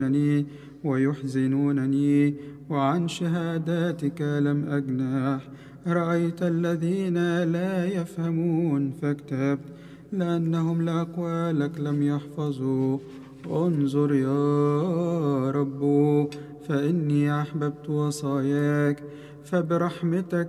ويحزنونني، وعن شهاداتك لم أجنح. رأيت الذين لا يفهمون فاكتبت، لأنهم لأقوالك لم يحفظوا. انظر يا رب، فإني أحببت وصاياك، فبرحمتك